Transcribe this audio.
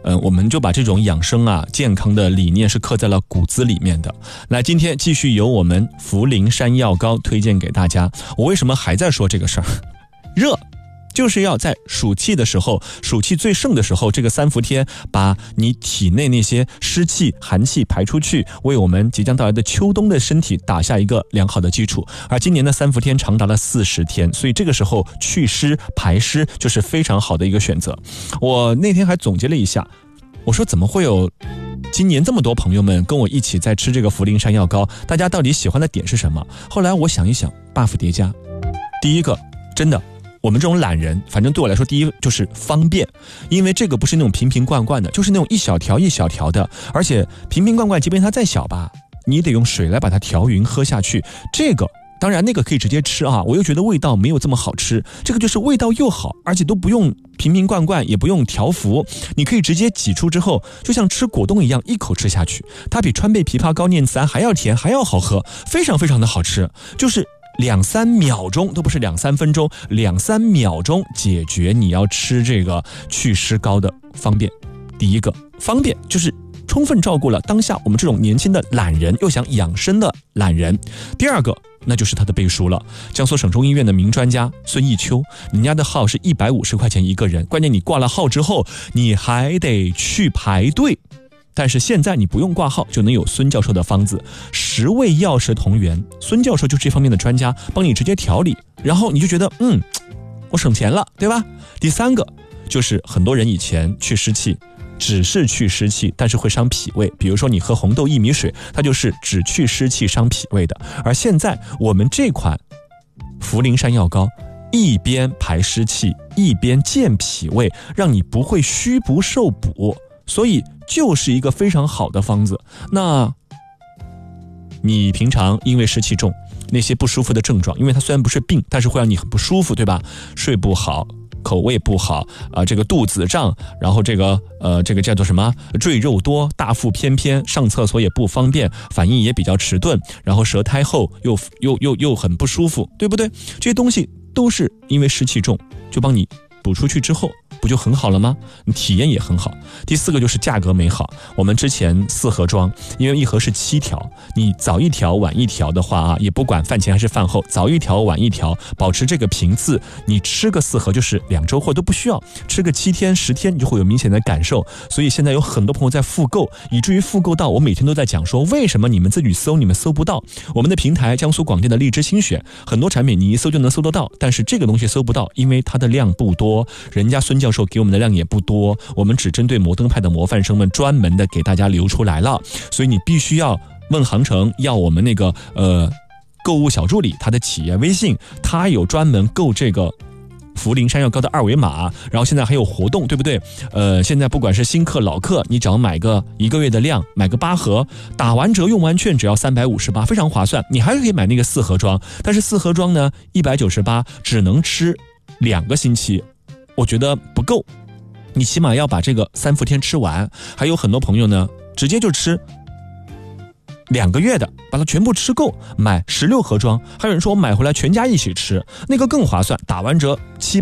我们就把这种养生啊、健康的理念是刻在了骨子里面的。来，今天继续由我们茯苓山药膏推荐给大家。我为什么还在说这个事儿？热。就是要在暑气的时候，暑气最盛的时候，这个3伏天把你体内那些湿气、寒气排出去，为我们即将到来的秋冬的身体打下一个良好的基础。而今年的3伏天长达了40天，所以这个时候祛湿排湿就是非常好的一个选择。我那天还总结了一下，我说怎么会有今年这么多朋友们跟我一起在吃这个茯苓山药膏，大家到底喜欢的点是什么？后来我想一想 buff 叠加，第一个真的我们这种懒人，反正对我来说，第一就是方便，因为这个不是那种瓶瓶罐罐的，就是那种一小条一小条的，而且瓶瓶罐罐即便它再小吧，你得用水来把它调匀喝下去。这个当然那个可以直接吃啊，我又觉得味道没有这么好吃，这个就是味道又好，而且都不用瓶瓶罐罐，也不用调服，你可以直接挤出之后，就像吃果冻一样一口吃下去，它比川贝枇杷膏念慈庵还要甜，还要好喝，非常非常的好吃，就是2-3秒钟，都不是2-3分钟，2-3秒钟解决你要吃这个祛湿膏的方便。第一个方便就是充分照顾了当下我们这种年轻的懒人又想养生的懒人。第二个那就是它的背书了，江苏省中医院的名专家孙艺秋，人家的号是150块钱一个人，关键你挂了号之后你还得去排队，但是现在你不用挂号就能有孙教授的方子，10味药食同源，孙教授就是这方面的专家，帮你直接调理，然后你就觉得我省钱了，对吧？第三个就是很多人以前去湿气只是去湿气，但是会伤脾胃，比如说你喝红豆薏米水，它就是只去湿气伤脾胃的。而现在我们这款茯苓山药膏一边排湿气一边健脾胃，让你不会虚不受补，所以就是一个非常好的方子。那你平常因为湿气重，那些不舒服的症状，因为它虽然不是病，但是会让你很不舒服，对吧？睡不好，口味不好这个肚子胀，然后这个叫做什么赘肉多，大腹翩翩，上厕所也不方便，反应也比较迟钝，然后舌苔厚，又很不舒服，对不对？这些东西都是因为湿气重，就帮你补出去之后不就很好了吗？你体验也很好。第四个就是价格美好，我们之前4盒装，因为1盒是7条，你早1条晚1条的话啊，也不管饭前还是饭后，早1条晚1条，保持这个频次，你吃个4盒就是2周或都不需要，吃个7天10天你就会有明显的感受。所以现在有很多朋友在复购，以至于复购到我每天都在讲说，为什么你们自己搜你们搜不到？我们的平台江苏广电的荔枝新选，很多产品你一搜就能搜得到，但是这个东西搜不到，因为它的量不多，人家孙教授给我们的量也不多，我们只针对摩登派的模范生们专门的给大家留出来了，所以你必须要问航程，要我们那个购物小助理他的企业微信，他有专门购这个茯苓山药膏的2维码，然后现在还有活动，对不对？现在不管是新客老客，你只要买个1个月的量，买个8盒，打完折用完券只要358，非常划算。你还可以买那个4盒装，但是4盒装呢198，只能吃2个星期，我觉得不够，你起码要把这个3伏天吃完。还有很多朋友呢直接就吃2个月的，把它全部吃够，买16盒装。还有人说我买回来全家一起吃，那个更划算，打完折7